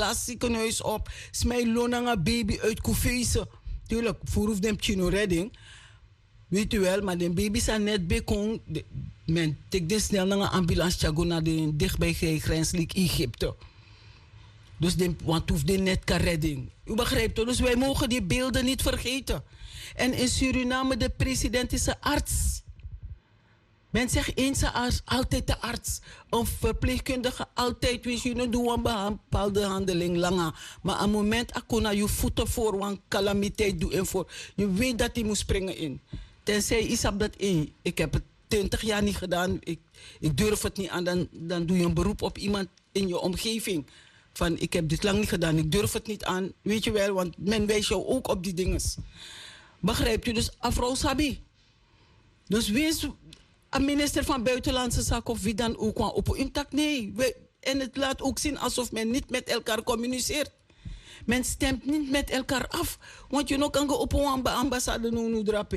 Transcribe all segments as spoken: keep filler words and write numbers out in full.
tas ziekenhuis op. Smij lonanga baby uit Koefeese. Tuurlijk, voor hoeft dem chino redding. Weet u wel, maar de baby zijn net bekong. Men tik de snel naar een ambulance chago naar de dichtbij grens lik Egypte. Dus de, want hoeft de net kan redding. U begrijpt toch? Dus wij mogen die beelden niet vergeten. En in Suriname, de president is een arts. Men zegt eens arts, altijd de arts. Een verpleegkundige altijd, wist je, doe een bepaalde handeling langer. Maar aan het moment, akuna je voeten voor, want calamiteit doe en voor. Je weet dat hij moet springen in. Tenzij Isab dat in. Ik heb het twintig jaar niet gedaan. Ik, ik durf het niet aan. Dan, dan doe je een beroep op iemand in je omgeving. Van, ik heb dit lang niet gedaan. Ik durf het niet aan. Weet je wel, want men wijst jou ook op die dingen. Begrijp je? Dus Afro Sabi. Dus wees een minister van Buitenlandse Zaken of wie dan ook op een intact. Nee. We, en het laat ook zien alsof men niet met elkaar communiceert. Men stemt niet met elkaar af. Want je nog kan go op een ambassade nu drapen.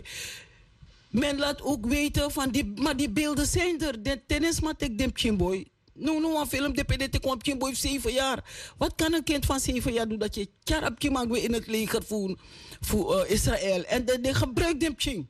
Men laat ook weten van die, maar die beelden zijn er. De tennis maar tek dem chimboy. Nou, nou, een film de P D T kwam chimboy zeven jaar. Wat kan een kind van zeven jaar doen dat je tjarap chimangwe in het leger voor, voor uh, Israël. En de, de gebruikt dem ching.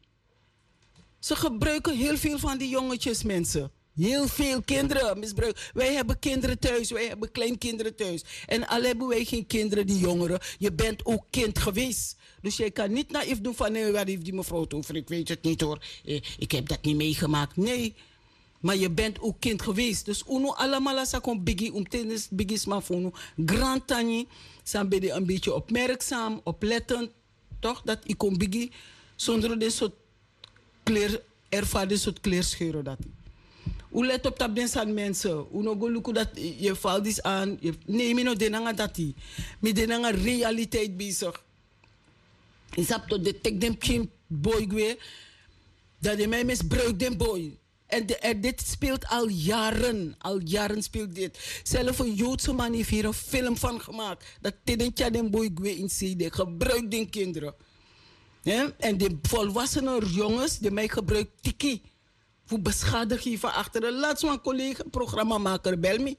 Ze gebruiken heel veel van die jongetjes, mensen. Heel veel kinderen misbruiken. Wij hebben kinderen thuis, wij hebben kleinkinderen thuis. En al hebben wij geen kinderen, die jongeren. Je bent ook kind geweest. Dus je kan niet naïef doen van, nee, waar heeft die mevrouw het over? Ik weet het niet hoor. Ik heb dat niet meegemaakt. Nee, maar je bent ook kind geweest. Dus uno allemaal sa kon biggie om tennis biggie smafono. Grand tani. Zijn ben je een beetje opmerkzaam, oplettend. Toch? Dat ik kon biggie zonder dit soort kleer, ervaar dit soort kleerscheuren dat. Hoe let op dat zijn mensen? Hoe nog lukken dat je valt iets aan? Je, nee, ik ben niet dat die. Ik ben niet realiteit bezig. Ik heb tot de tek dem kim boy gwe. Dat de mij misbruikt den boy. En de, er, dit speelt al jaren. Al jaren speelt dit. Zelfs een Joodse man heeft hier een film van gemaakt. Dat tedentja den boy gwe in zee. Gebruikt den kinderen. Ja? En de volwassenen jongens die mij gebruikt tiki. Voor beschadiging van achteren. Laatst een collega, programmamaker, bel me.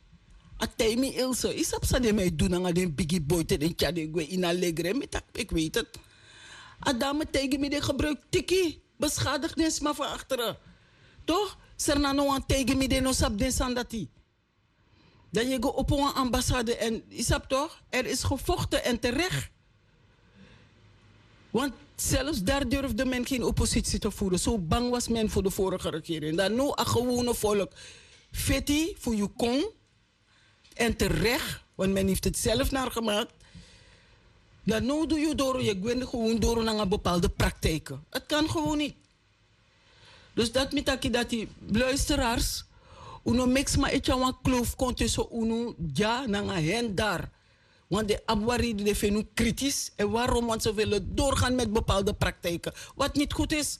Atay me Ilse. Is dat ze mij doen aan de biggie boy te den tjade gwe in Allegre. Ik weet het. Adame tegen me die gebruikt tiki. Beschadiging maar van achteren. Toch? Sernano aan tegen me die no sap den sandati. Dan je go op een ambassade en is dat toch? Er is gevochten en terecht. Want zelfs daar durfde men geen oppositie te voeren. Zo bang was men voor de vorige regering. Dan nu een gewone volk. Feti voor je kon. En terecht. Want men heeft het zelf naar gemaakt. Dan nu doe je door. Je gwende gewoon door naar bepaalde praktijken. Het kan gewoon niet. Dus dat met dat die luisteraars. Uno mix maar iets aan kloof komt tussen uno ja naar hen daar. Want de abwari de vinden kritisch. En waarom? Want ze willen doorgaan met bepaalde praktijken. Wat niet goed is.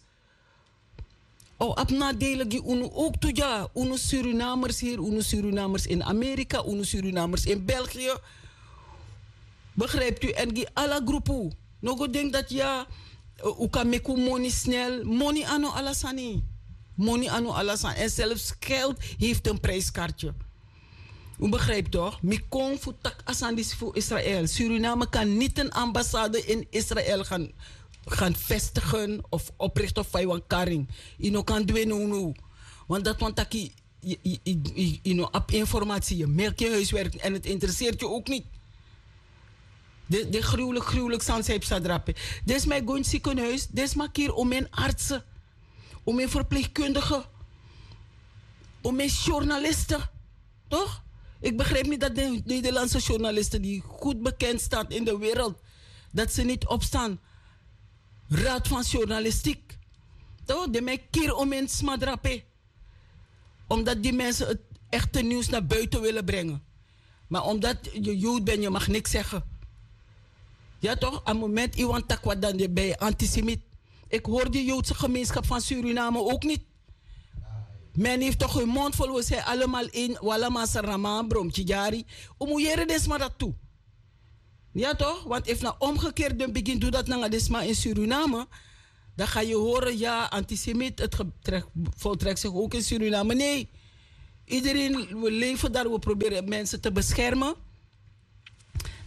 Oh, op nadelen die uno ook toe ja. Uno Surinamers hier, uno Surinamers in Amerika, uno Surinamers in België. Begrijpt u? En die alle groepen. Nog denk dat ja, u kan meku money snel. Money ano alasani. Money ano alasani. En zelfs geld heeft een prijskaartje. U begrijpt toch? Mikon voor tak asandis voor Israël. Suriname kan niet een ambassade in Israël gaan, gaan vestigen of oprichten of een karing. Je kan doen no. Want dat want dat je, je, je, je, je op informatie, je merkt je huiswerk en het interesseert je ook niet. De, de gruwelijk, gruwelijk zandzeep sadrappen. Dit is mijn goeie ziekenhuis. Dit is maar keer om mijn artsen, om mijn verpleegkundigen, om mijn journalisten. Toch? Ik begrijp niet dat de Nederlandse journalisten die goed bekend staan in de wereld, dat ze niet opstaan. Raad van journalistiek. Toch? De mij keer om in smadrappe. Omdat die mensen het echte nieuws naar buiten willen brengen. Maar omdat je Jood bent, je mag niks zeggen. Ja toch? Aan het moment, iemand tak wat dan bij antisemiet. Ik hoor die Joodse gemeenschap van Suriname ook niet. Men heeft toch hun mond vol, we zijn allemaal in, walama sarama, bromtje jari. Om jere desma dat toe. Ja toch? Want if na omgekeerd dan begin doe dat na desma in Suriname, dan ga je horen, ja, antisemiet, het getrek, voltrekt zich ook in Suriname. Nee, iedereen, we leven daar, we proberen mensen te beschermen.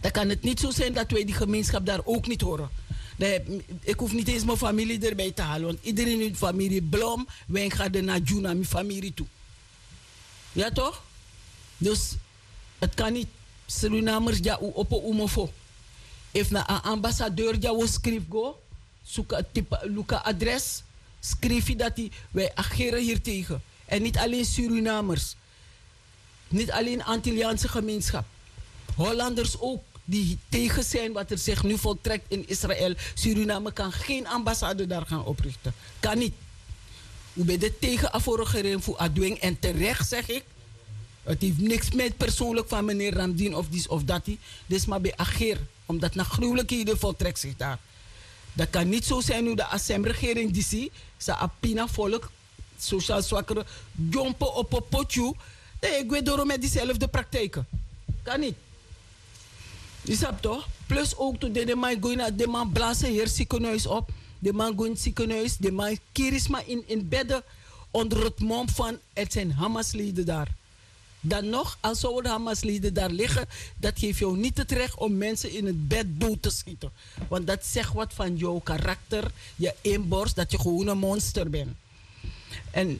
Dan kan het niet zo zijn dat wij die gemeenschap daar ook niet horen. Ik hoef niet eens mijn familie erbij te halen. Want iedereen in de familie Blom, wij gaan naar Juna, mijn familie toe. Ja toch? Dus het kan niet. Surinamers ja op een umofo. If na een ambassadeur ja wo schrijf go, zoek het type luka adres, schrijf je dat die wij ageren hier tegen. En niet alleen Surinamers. Niet alleen Antilliaanse gemeenschap. Hollanders ook. Die tegen zijn wat er zich nu voltrekt in Israël. Suriname kan geen ambassade daar gaan oprichten. Kan niet. U bent er tegen afvorigeren voor Adwing. En terecht zeg ik. Het heeft niks met persoonlijk van meneer Ramdien of dit of dat. Dus maar bij ageer. Omdat naar gruwelijkheden voltrekt zich daar. Dat kan niet zo zijn hoe de Assem-regering die zie. Ze apina volk. Sociaal zwakkere. Jompen op een potje. Nee, ik weet door met diezelfde praktijken. Kan niet. Je snapt toch? Plus ook toen de man gaan de man blazen hier ziekenhuis op. De man gaat ziekenhuis. De man kirisma in, in bedden onder het mom van het zijn Hamasleden daar. Dan nog, als zouden de Hamasleden daar liggen, dat geeft jou niet het recht om mensen in het bed dood te schieten. Want dat zegt wat van jouw karakter, je inborst, dat je gewoon een monster bent. En,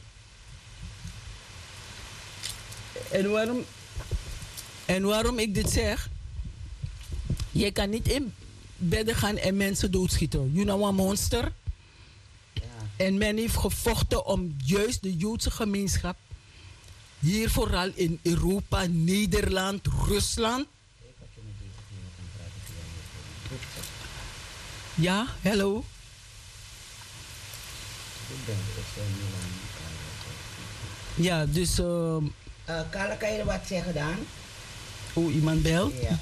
en, waarom, en waarom ik dit zeg? Je kan niet in bedden gaan en mensen doodschieten. You know, een monster. Ja. En men heeft gevochten om juist de Joodse gemeenschap, hier vooral in Europa, Nederland, Rusland. Ja, hallo. Ja, dus... Uh, uh, Carla, kan je wat zeggen dan? Oh, iemand belt? Ja.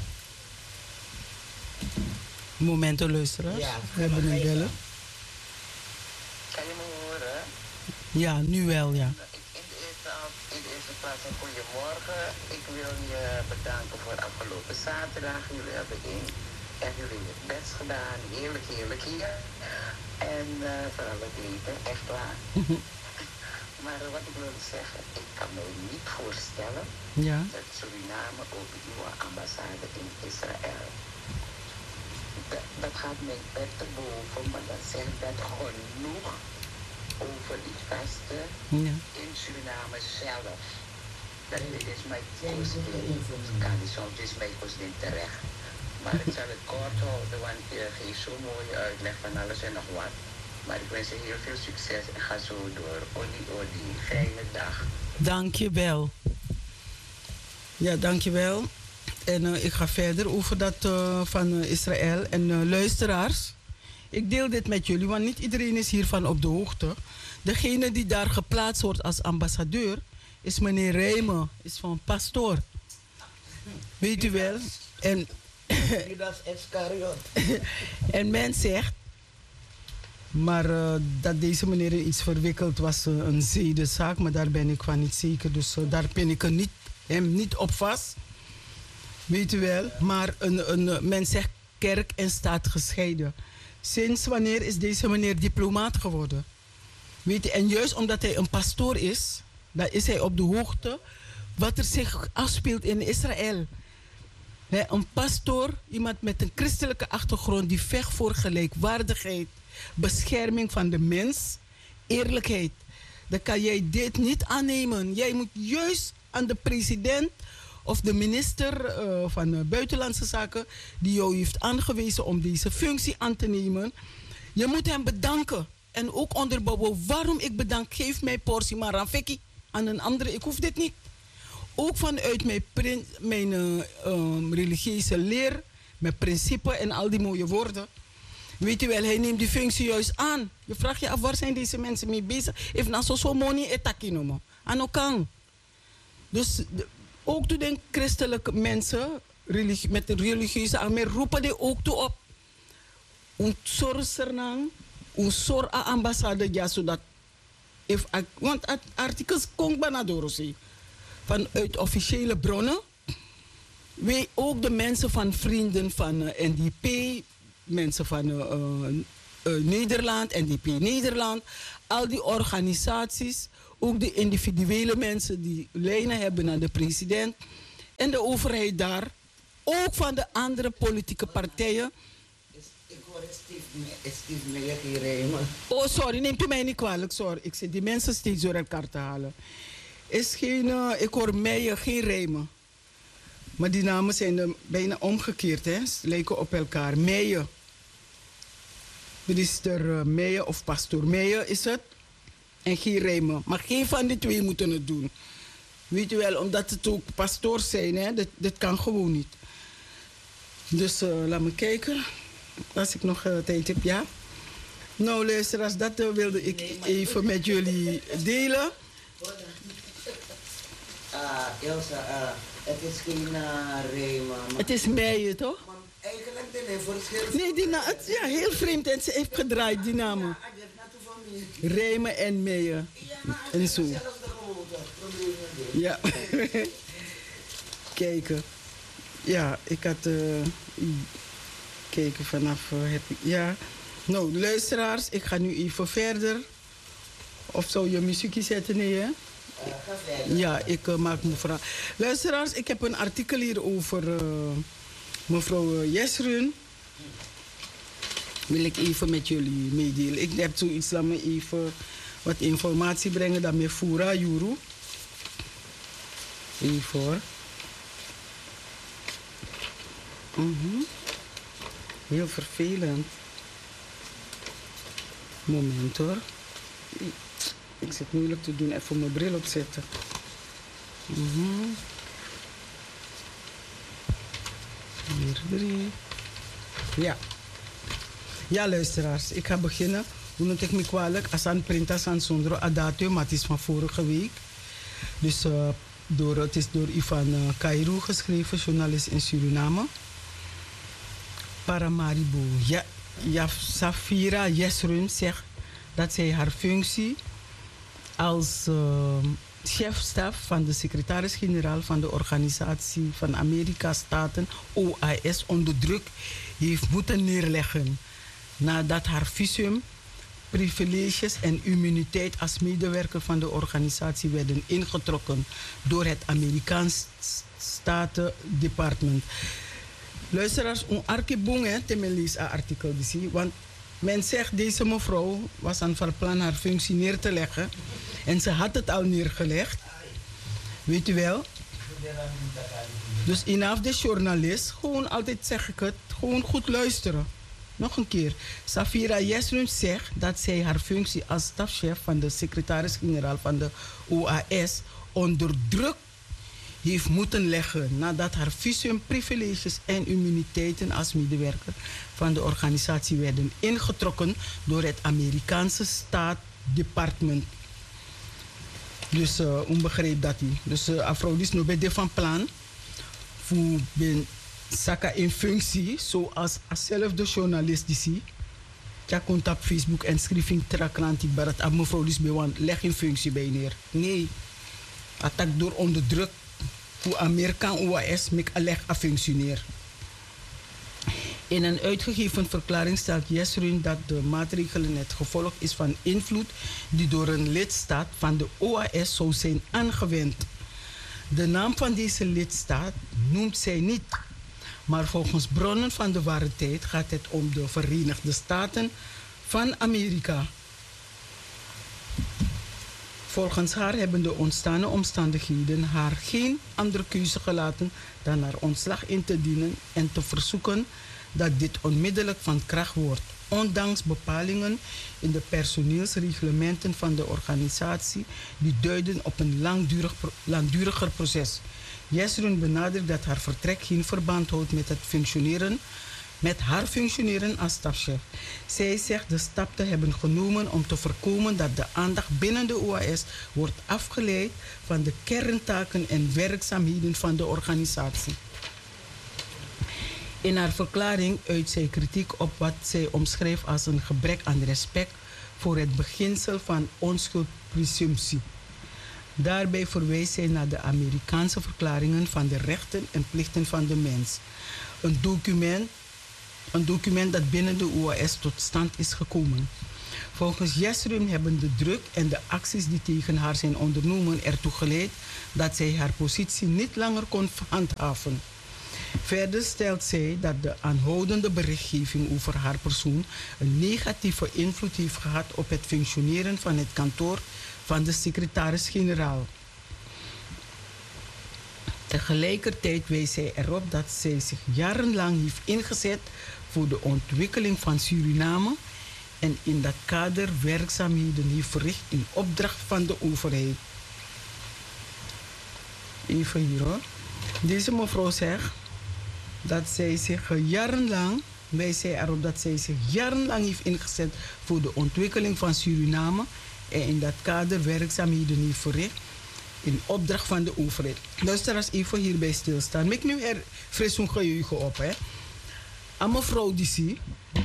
Momenten luisteren. Ja, we hebben een bellen. Kan je me horen? Ja, nu wel, ja. In de eerste, in de eerste plaats een goedemorgen. Ik wil je bedanken voor afgelopen zaterdag. Jullie hebben in en jullie het best gedaan. Heerlijk, heerlijk hier. En uh, vooral het eten, echt waar. Maar uh, wat ik wil zeggen, ik kan me niet voorstellen ja. dat Suriname ook een nieuwe ambassade in Israël. Dat, dat gaat mij bed te boven, maar dat zegt dat genoeg over die vesten ja. in Suriname zelf. Dat is mijn kan die soms is mijn kosten terecht. Maar ik zal het kort houden, want je geeft zo'n mooie uitleg van alles en nog wat. Maar ik wens je heel veel succes en ga zo door. Odi, odi. Fijne dag. Dank je wel. Ja, dank je wel. En uh, ik ga verder over dat uh, van uh, Israël. En uh, luisteraars, ik deel dit met jullie, want niet iedereen is hiervan op de hoogte. Degene die daar geplaatst wordt als ambassadeur is meneer Rijmen, is van pastoor. Weet u wel? En, en men zegt, maar uh, dat deze meneer in iets verwikkeld was, uh, een zedenzaak, maar daar ben ik van niet zeker. Dus uh, daar ben ik er niet, hem niet op vast. Weet u wel? Maar een, een, men zegt kerk en staat gescheiden. Sinds wanneer is deze meneer diplomaat geworden? Weet u, en juist omdat hij een pastoor is, dan is hij op de hoogte wat er zich afspeelt in Israël. He, een pastoor, iemand met een christelijke achtergrond die vecht voor gelijkwaardigheid, bescherming van de mens, eerlijkheid. Dan kan jij dit niet aannemen. Jij moet juist aan de president of de minister uh, van uh, Buitenlandse Zaken die jou heeft aangewezen om deze functie aan te nemen. Je moet hem bedanken. En ook onderbouwen waarom ik bedank. Geef mij portie maar aan Vicky, aan een andere. Ik hoef dit niet. Ook vanuit mijn, prin, mijn uh, um, religieuze leer, mijn principe en al die mooie woorden. Weet u wel, hij neemt die functie juist aan. Je vraagt je af, waar zijn deze mensen mee bezig? If na so so money etaki nomo. Anokang. Dus de, ook toe de christelijke mensen religie, met de religieuze armee roepen die ook toe op. Een sorcernang, een sor a ambassade ja, zodat if, want artikels komt bijna door vanuit officiële bronnen. Wij ook de mensen van vrienden van uh, N D P, mensen van uh, uh, uh, Nederland, N D P Nederland, al die organisaties, ook de individuele mensen die lijnen hebben naar de president en de overheid daar, ook van de andere politieke partijen. Ik hoor Steve, Steve Meijer hier rijmen. Oh, sorry, neemt u mij niet kwalijk, sorry. Ik zit die mensen steeds door elkaar te halen. Is geen, uh, ik hoor Meijer, geen rijmen. Maar die namen zijn er bijna omgekeerd, hè? Ze lijken op elkaar. Meijer. Minister uh, Meijer of pastoor Meijer is het. En geen rijmen. Maar geen van die twee moeten het doen. Weet u wel, omdat het ook pastoors zijn, hè? Dit, dit kan gewoon niet. Dus uh, laat me kijken. Als ik nog uh, tijd heb, ja. Nou, luisteraars, dat uh, wilde ik nee, even met jullie delen. Ah, Elsa, uh, het is geen uh, rijmen. Het is Meijer, toch? Maar eigenlijk de verschil. Nee, die na het, ja, heel vreemd. En ze heeft gedraaid, die namen. Rijmen en Meijer. En zo. Ja. Kijken. Ja, ik had... Uh, kijken vanaf... Uh, heb ik, ja. Nou, luisteraars, ik ga nu even verder. Of zou je muziekje zetten? Nee, hè? Uh, ja, ik uh, maak me vraag. Luisteraars, ik heb een artikel hier over uh, mevrouw Jesrun. Wil ik even met jullie meedelen. Ik heb zoiets, laat me even wat informatie brengen. Dat me Fura, Juru. Even hoor. Mm-hmm. Heel vervelend. Moment hoor. Ik zit moeilijk te doen. Even mijn bril opzetten. Mm-hmm. Hier drie. Ja. Ja, luisteraars. Ik ga beginnen. Hoe noem ik me kwalijk? Asan Printa San Sondro Adatio, maar het is van vorige week. Dus uh, door, het is door Ivan uh, Cairo geschreven, journalist in Suriname. Paramaribo. Ja, ja, Safira Jesrun zegt dat zij haar functie als uh, chefstaf van de secretaris-generaal van de Organisatie van Amerika-Staten, O A S, onder druk heeft moeten neerleggen. Nadat haar visum, privileges en immuniteit als medewerker van de organisatie werden ingetrokken door het Amerikaans Statendepartement. Luisteraars, een arkeboeng, hè, temelis een artikel die, want men zegt deze mevrouw was aan van plan haar functie neer te leggen en ze had het al neergelegd. Weet u wel? Dus inaf de journalist, gewoon altijd zeg ik het, gewoon goed luisteren. Nog een keer. Safira Jesrun zegt dat zij haar functie als stafchef van de secretaris-generaal van de O A S onder druk heeft moeten leggen nadat haar visum, privileges en immuniteiten als medewerker van de organisatie werden ingetrokken door het Amerikaanse Staatdepartement. Dus uh, onbegreep dat hij. Dus uh, afro is nog bij de van plan voor ben Saka in functie, zoals zelfde journalist die zie. Ja, komt op Facebook en schreef in Trakrantik, maar dat mevrouw is bij leg in functie bij neer. Nee, attack door onder druk. Hoe Amerika O A S met leg a functioneer. In een uitgegeven verklaring stelt Jesrun dat de maatregelen het gevolg is van invloed die door een lidstaat van de O A S zou zijn aangewend. De naam van deze lidstaat noemt zij niet. Maar volgens bronnen van de ware tijd gaat het om de Verenigde Staten van Amerika. Volgens haar hebben de ontstane omstandigheden haar geen andere keuze gelaten dan haar ontslag in te dienen en te verzoeken dat dit onmiddellijk van kracht wordt, ondanks bepalingen in de personeelsreglementen van de organisatie die duiden op een langdurig, langduriger proces. Jesrun benadrukt dat haar vertrek geen verband houdt met het functioneren, met haar functioneren als stafchef. Zij zegt de stap te hebben genomen om te voorkomen dat de aandacht binnen de O A S wordt afgeleid van de kerntaken en werkzaamheden van de organisatie. In haar verklaring uit zij kritiek op wat zij omschreef als een gebrek aan respect voor het beginsel van onschuldpresumptie. Daarbij verwijst zij naar de Amerikaanse verklaringen van de rechten en plichten van de mens. Een document, een document dat binnen de O A S tot stand is gekomen. Volgens Jesrun hebben de druk en de acties die tegen haar zijn ondernomen ertoe geleid dat zij haar positie niet langer kon handhaven. Verder stelt zij dat de aanhoudende berichtgeving over haar persoon een negatieve invloed heeft gehad op het functioneren van het kantoor van de secretaris-generaal. Tegelijkertijd wijst zij erop dat zij zich jarenlang heeft ingezet voor de ontwikkeling van Suriname en in dat kader werkzaamheden heeft verricht in opdracht van de overheid. Even hier hoor. Deze mevrouw zegt dat zij zich jarenlang, wijst zij erop dat zij zich jarenlang heeft ingezet voor de ontwikkeling van Suriname en in dat kader werkzaamheden heeft verricht in opdracht van de overheid. Luister eens even hierbij stilstaan. Mek nu er fris een geheugen op, hè. Aan mevrouw D C,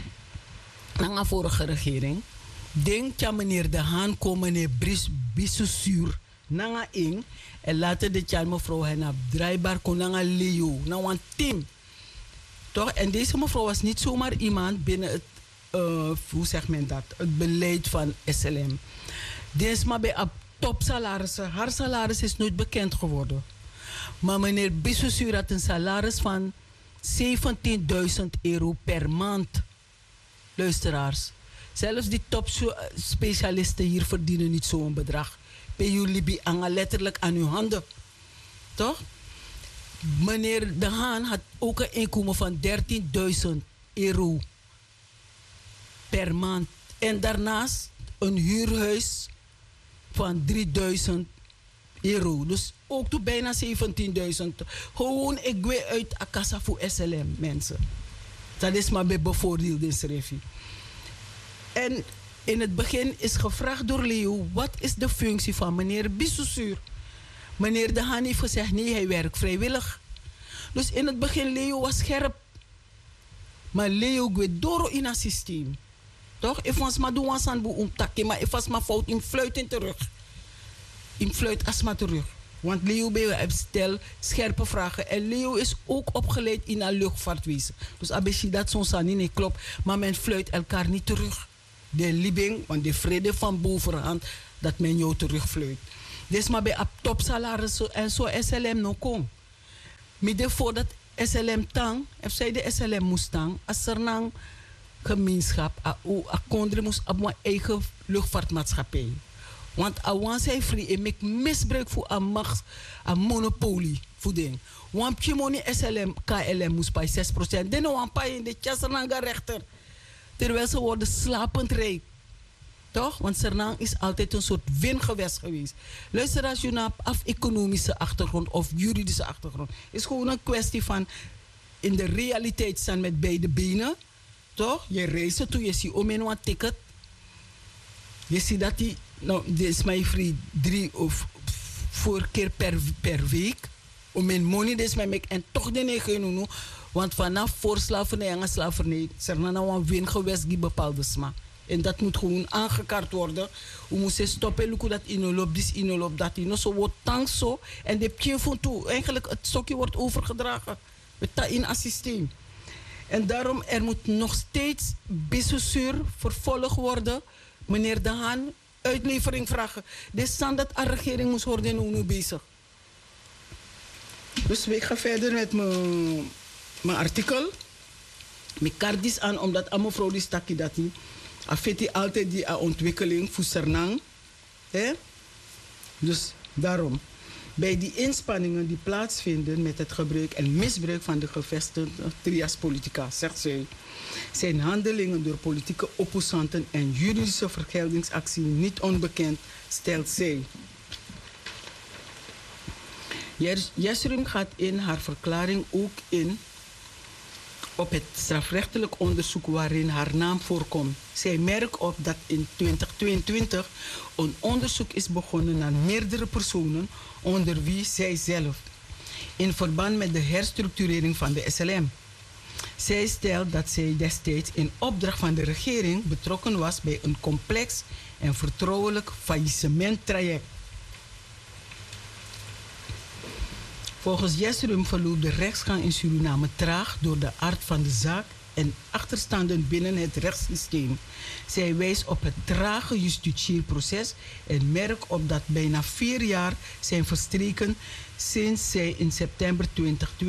aan de vorige regering, denk ja meneer De Haan komen meneer Bris Bissusuur nanga ing en later dit jaar mevrouw Henna draaibaar kon nanga Leo, nou een team. Toch? En deze mevrouw was niet zomaar iemand binnen het, uh, hoe zegt men dat, het beleid van S L M. Deze maar bij op topsalarissen, haar salaris is nooit bekend geworden. Maar meneer Bissusuur had een salaris van zeventienduizend euro per maand. Luisteraars, zelfs die topspecialisten hier verdienen niet zo'n bedrag. Bij jullie hangen letterlijk aan uw handen. Toch? Meneer De Haan had ook een inkomen van dertienduizend euro per maand. En daarnaast een huurhuis van drieduizend euro. Dus ook tot bijna zeventienduizend. Gewoon, ik ga uit Akassa voor S L M, mensen. Dat is maar bij bevoordeelde schrijfie. En in het begin is gevraagd door Leo, wat is de functie van meneer Bissusuur? Meneer De Haan heeft gezegd, nee, hij werkt vrijwillig. Dus in het begin, Leo was scherp. Maar Leo gaat door in het systeem. Toch? Ik was maar doen aan boe omtakken, maar ik was maar fout in fluit in terug. In fluit asma terug. Want Leo heeft stel scherpe vragen. En Leo is ook opgeleid in een luchtvaartwezen. Dus abeshi dat zo'n san niet klopt. Maar men fluit elkaar niet terug. De libing, want de vrede van bovenhand, dat men jou terugfluit. Dus maar bij topsalaris en zo S L M nog kom. Midden voordat S L M tang, of zij de S L M moest tang, als er een gemeenschap, a kondre moest op mijn eigen luchtvaartmaatschappij. Want awan zij vrij en ik misbruik voor een macht, een monopolie voor ding. Want je money S L M, K L M moest bij zes procent. Dan een paar in de Tjassernanga rechter. Terwijl ze worden slapend rijk. Toch? Want Sernang is altijd een soort wingewest geweest. Luister als je naar af-economische achtergrond of juridische achtergrond. Is gewoon een kwestie van in de realiteit staan met beide benen. Toch? Je reist toe, je ziet om in een ticket. Je ziet dat die, nou, dit is mijn vriend, drie of vier keer per, per week. Om in money, dit is mijn mek. En toch de negen, want vanaf voor slavernij en slavernij, is er nou een wingewest die bepaalde sma. En dat moet gewoon aangekaart worden. We moeten stoppen, hoe dat inolop, dit inolop, dat inolop. Zo wordt tank zo. En de pje van toe, eigenlijk het stokje wordt overgedragen. Met dat in het systeem. En daarom, er moet nog steeds Bissusuur vervolgd worden. Meneer De Haan, uitlevering vragen. De standaard aan regering moest worden nu bezig. Dus ik ga verder met mijn, mijn artikel. Ik kaart dit aan, omdat aan mevrouw die stakje dat niet. Afeti altijd die ontwikkeling voor Sernang. Eh? Dus daarom. Bij die inspanningen die plaatsvinden met het gebruik en misbruik van de gevestigde trias politica, zegt zij, zijn handelingen door politieke opposanten en juridische vergeldingsactie niet onbekend, stelt zij. Jesrum gaat in haar verklaring ook in op het strafrechtelijk onderzoek waarin haar naam voorkomt. Zij merkt op dat in twintig tweeëntwintig een onderzoek is begonnen naar meerdere personen, onder wie zij zelf, in verband met de herstructurering van de S L M. Zij stelt dat zij destijds in opdracht van de regering betrokken was bij een complex en vertrouwelijk faillissementtraject. Volgens Jesrum verloopt de rechtsgang in Suriname traag door de aard van de zaak en achterstanden binnen het rechtssysteem. Zij wijst op het trage justitieel proces en merkt op dat bijna vier jaar zijn verstreken sinds zij in september twintig tweeëntwintig